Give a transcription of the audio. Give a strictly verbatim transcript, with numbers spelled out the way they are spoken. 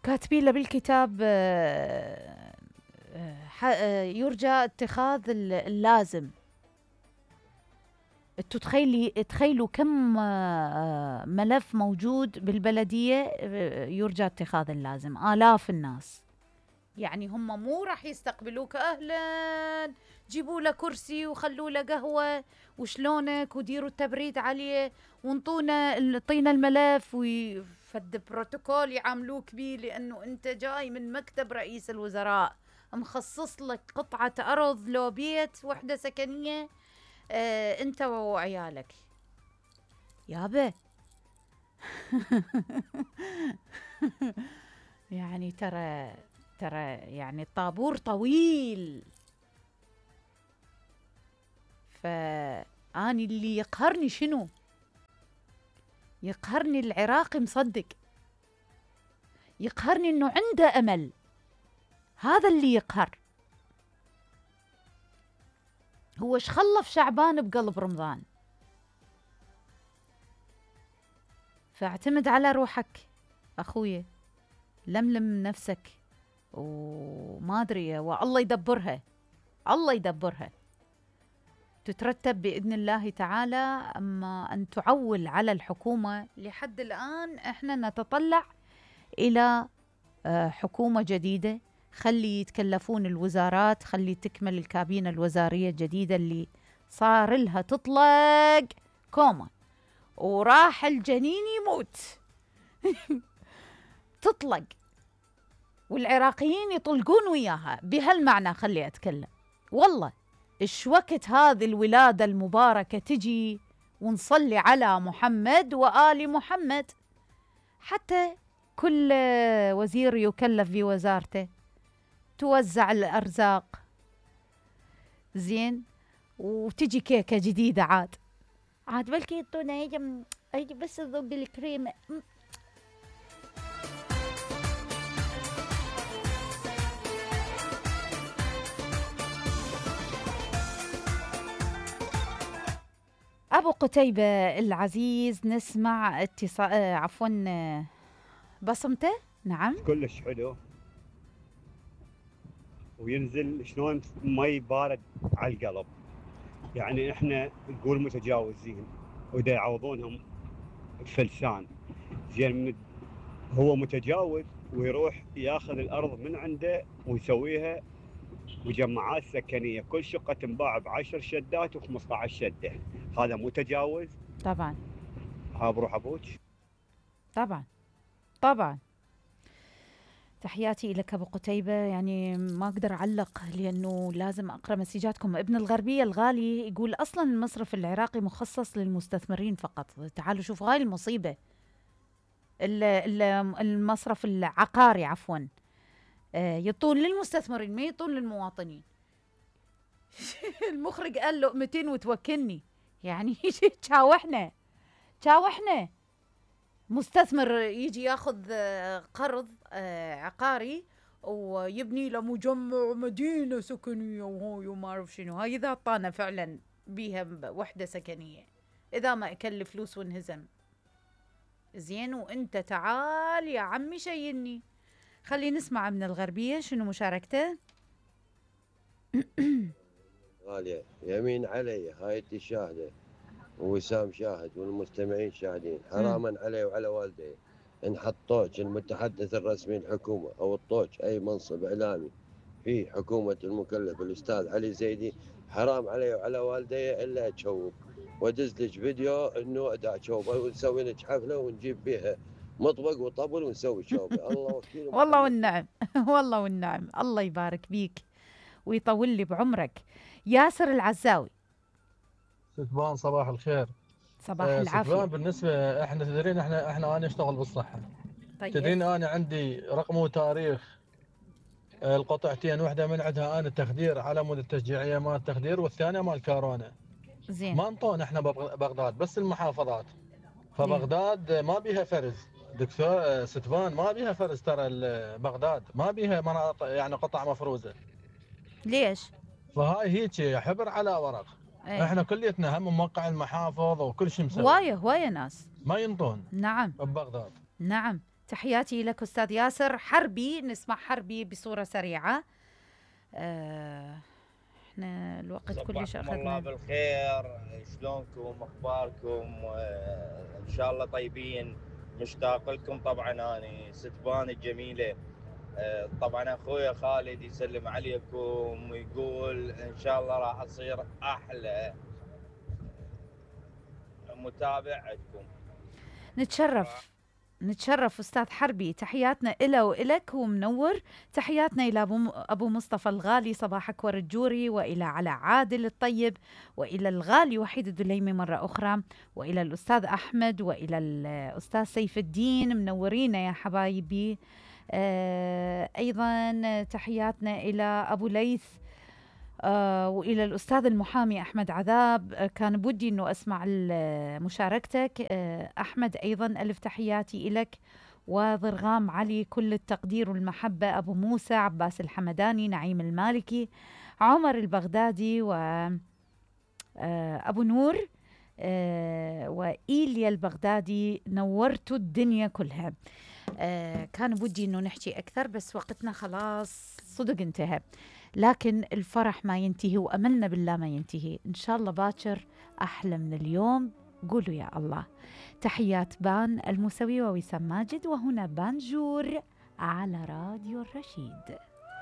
وكاتبين له بالكتاب آه، آه، ح- آه، يرجى اتخاذ ال- اللازم. انتوا تخيلي تخيلوا كم آه، ملف موجود بالبلدية، آه، يرجى اتخاذ اللازم، آلاف الناس. يعني هم مو راح يستقبلوك أهلا، جيبوا له كرسي وخلوا له قهوة وشلونك وديروا التبريد عليه وانطونا اعطينا الملف ويفد بروتوكول يعاملوك بيه، لأنه أنت جاي من مكتب رئيس الوزراء مخصص لك قطعة أرض لو بيت وحدة سكنية، آه أنت وعيالك يابا. يعني ترى ترى يعني الطابور طويل. فأني اللي يقهرني شنو؟ يقهرني العراقي مصدق، يقهرني انه عنده امل، هذا اللي يقهر. هو ايش خلف شعبان بقلب رمضان؟ فاعتمد على روحك اخويا، لملم نفسك وما ادري، والله يدبرها، الله يدبرها، تترتب بإذن الله تعالى. أما أن تعول على الحكومة، لحد الآن إحنا نتطلع إلى آه، حكومة جديدة، خلي يتكلفون الوزارات، خلي تكمل الكابينة الوزارية الجديدة اللي صار لها تطلق كوما وراح الجنين يموت. تطلق والعراقيين يطلقون وياها، بهالمعنى خلي أتكلم. والله إيش وقت هذه الولادة المباركة تجي ونصلي على محمد وآل محمد، حتى كل وزير يكلف بوزارته توزع الأرزاق زين، وتجي كيكة جديدة عاد عاد بلكي يعطونا هيجم هيجي بس ذوق الكريمة. أبو قتيبة العزيز، نسمع اتصال آه عفوا آه، بصمته. نعم كلش حلو، وينزل شلون مي بارد على القلب. يعني احنا نقول متجاوزين ودا يعوضونهم فلسان زين. من هو متجاوز ويروح ياخذ الارض من عنده ويسويها مجمعات سكنيه، كل شقه تنباع بعشر شدات وخمسة عشر شده، هذا متجاوز. طبعا ها بروح ابوك. طبعا طبعا. تحياتي لك أبو قتيبة، يعني ما أقدر أعلق لأنه لازم أقرأ مسجاتكم. ابن الغربية الغالي يقول أصلا المصرف العراقي مخصص للمستثمرين فقط. تعالوا شوفوا هاي المصيبة، ال- ال- المصرف العقاري عفوا آه، يطول للمستثمرين ما يطول للمواطنين. المخرج قال له مئتين وتوكلني، يعني تشاوحنا تشاوحنا. مستثمر يجي ياخذ آه، قرض آه، عقاري ويبني له مجمع مدينة سكنية وهو وما أعرف شنو، هاي إذا أعطانا فعلا بيها وحدة سكنية، إذا ما يكلف فلوس وانهزم زين. وانت تعال يا عمي شيلني. خلي نسمع من الغربية شنو مشاركته. غالية يمين علي، هاي انت شاهدة ووسام شاهد والمستمعين شاهدين. حراما علي وعلى والدي ان حطوش المتحدث الرسمي للحكومة او الطوش اي منصب اعلامي في حكومة المكلف الاستاذ علي زيدي، حرام علي وعلى والدي الا اتشوب وادز لك فيديو انه ادع شوبه ونسوي لك حفلة ونجيب فيها مطبق وطبل ونسوي شوبه. الله وكيل. والله والنعم. والله والنعم، الله يبارك بيك ويطول لي بعمرك. ياسر العزاوي. ستبان صباح الخير. صباح آه العافية. ستبان بالنسبة احنا تدرين احنا احنا انا اشتغل بالصحة. طيب تدرين انا عندي رقم وتاريخ آه القطعتين، واحدة من عندها انا تخدير على مود التشجيعية مال التخدير، والثانية مال كورونا. زين. ما انطونا احنا ببغ- بغداد بس المحافظات، ليه؟ فبغداد ما بيها فرز. دكتور آه ستبان ما بيها فرز، ترى ال- بغداد ما بيها مناطق يعني قطع مفروزة. ليش؟ فهاي هيك حبر على ورق. ايه احنا كليتنا هم موقع المحافظ وكل شيء مسوي، هواية هواية ناس. ما ينطون نعم ببغداد. نعم. تحياتي لك أستاذ ياسر. حربي، نسمع حربي بصورة سريعة. آه، احنا الوقت كلش صبحكم الله أخذنا. بالخير، شلونكم اخباركم؟ آه، ان شاء الله طيبين. مشتاق لكم طبعا، اني ستبان الجميله. آه، طبعا اخويا خالد يسلم عليكم ويقول ان شاء الله راح اصير احلى متابع عندكم. نتشرف نتشرف أستاذ حربي. تحياتنا إله وإلك ومنور. تحياتنا إلى أبو, أبو مصطفى الغالي، صباحك ورد جوري، وإلى على عادل الطيب، وإلى الغالي وحيد الدليمي مرة أخرى، وإلى الأستاذ أحمد، وإلى الأستاذ سيف الدين. منورين يا حبايبي. آه أيضا تحياتنا إلى أبو ليث، آه وإلى الأستاذ المحامي أحمد عذاب. آه كان بودي أنه أسمع مشاركتك. آه أحمد أيضا ألف تحياتي إلك. وضرغام علي كل التقدير والمحبة. أبو موسى، عباس الحمداني، نعيم المالكي، عمر البغدادي، و آه أبو نور، آه وإيليا البغدادي. نورتوا الدنيا كلها. آه كان بودي أنه نحكي أكثر بس وقتنا خلاص صدق انتهى، لكن الفرح ما ينتهي وأملنا بالله ما ينتهي. إن شاء الله باكر أحلى من اليوم. قولوا يا الله. تحيات بان الموسوي ووسام ماجد، وهنا بانجور على راديو الرشيد.